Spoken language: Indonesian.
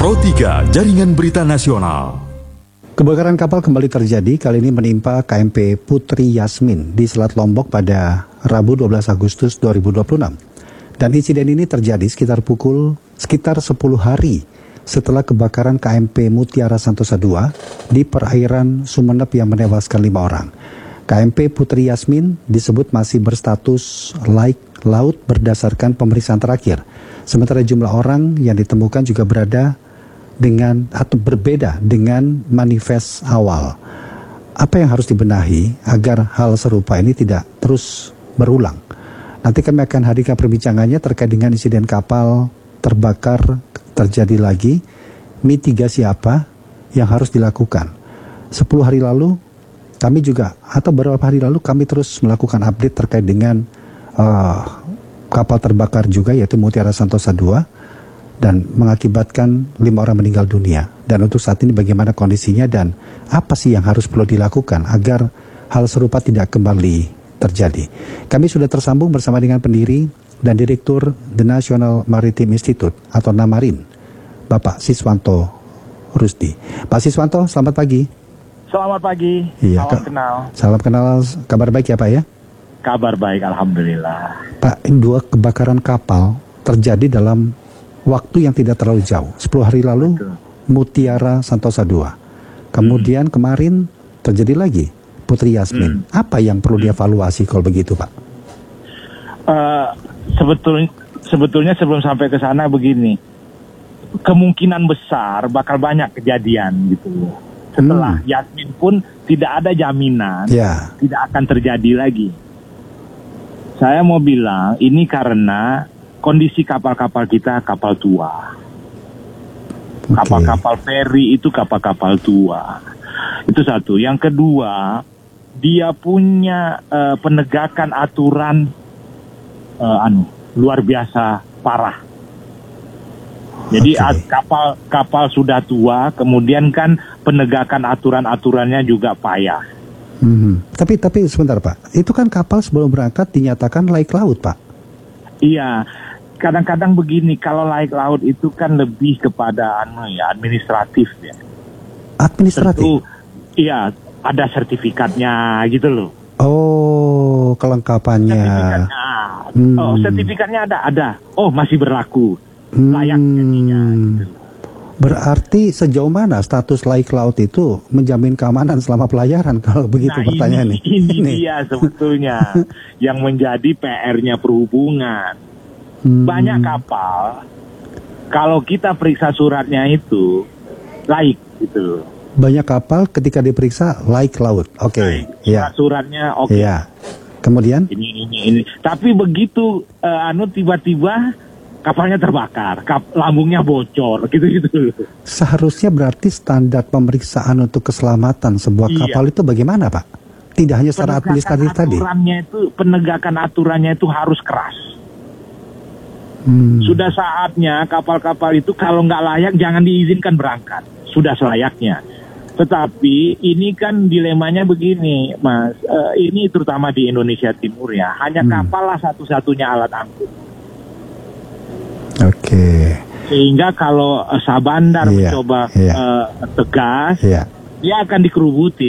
Pro 3 Jaringan Berita Nasional. Kebakaran kapal kembali terjadi, kali ini menimpa KMP Putri Yasmin di Selat Lombok pada Rabu 12 Agustus 2026. Dan insiden ini terjadi sekitar 10 hari setelah kebakaran KMP Mutiara Santosa II di perairan Sumeneb yang menewaskan 5 orang. KMP Putri Yasmin disebut masih berstatus laik laut berdasarkan pemeriksaan terakhir. Sementara jumlah orang yang ditemukan juga berbeda dengan manifest awal. Apa yang harus dibenahi agar hal serupa ini tidak terus berulang? Nanti kami akan hadirkan perbincangannya terkait dengan insiden kapal terbakar terjadi lagi, mitigasi apa yang harus dilakukan. 10 hari lalu kami juga, atau beberapa hari lalu kami terus melakukan update terkait dengan kapal terbakar juga, yaitu Mutiara Santosa II, dan mengakibatkan 5 orang meninggal dunia. Dan untuk saat ini bagaimana kondisinya dan apa sih yang harus perlu dilakukan agar hal serupa tidak kembali terjadi. Kami sudah tersambung bersama dengan pendiri dan Direktur The National Maritime Institute atau NAMARIN, Bapak Siswanto Rusdi. Pak Siswanto, selamat pagi. Selamat pagi, iya, salam kenal. Salam kenal, kabar baik ya Pak ya? Kabar baik, Alhamdulillah. Pak, 2 kebakaran kapal terjadi dalam waktu yang tidak terlalu jauh. 10 hari lalu, betul. Mutiara Santosa II. Kemudian kemarin terjadi lagi Putri Yasmin. Apa yang perlu dievaluasi kalau begitu, Pak? Sebetulnya sebelum sampai ke sana begini, kemungkinan besar bakal banyak kejadian gitu. Setelah Yasmin pun tidak ada jaminan tidak akan terjadi lagi. Saya mau bilang ini karena kondisi kapal-kapal kita kapal tua. Kapal-kapal feri itu kapal-kapal tua. Itu satu. Yang kedua, dia punya penegakan aturan luar biasa parah. Jadi kapal sudah tua, kemudian kan penegakan aturan-aturannya juga payah. Tapi sebentar Pak, itu kan kapal sebelum berangkat dinyatakan laik laut Pak. Iya, kadang-kadang begini, kalau laik laut itu kan lebih kepada administratif ya. Administratif? Tentu, iya, ada sertifikatnya gitu loh. Oh, kelengkapannya. Sertifikatnya ada. Oh, masih berlaku. Layak jadinya gitu. Berarti sejauh mana status laik laut itu menjamin keamanan selama pelayaran kalau begitu pertanyaannya? Ini dia sebetulnya yang menjadi PR-nya perhubungan. Banyak kapal, kalau kita periksa suratnya itu laik gitu. Banyak kapal ketika diperiksa laik laut, oke. Ya. Suratnya oke. Ya. Kemudian? Ini. Tapi begitu tiba-tiba kapalnya terbakar, lambungnya bocor, gitu-gitu. Seharusnya berarti standar pemeriksaan untuk keselamatan sebuah kapal itu bagaimana, Pak? Tidak hanya secara administratif tadi. Penegakan aturannya itu harus keras. Sudah saatnya kapal-kapal itu kalau nggak layak jangan diizinkan berangkat. Sudah selayaknya. Tetapi ini kan dilemanya begini, Mas. Ini terutama di Indonesia Timur ya. Hanya kapal lah satu-satunya alat angkut. Oke. Sehingga kalau Sabandar mencoba tegas, dia akan dikerubuti.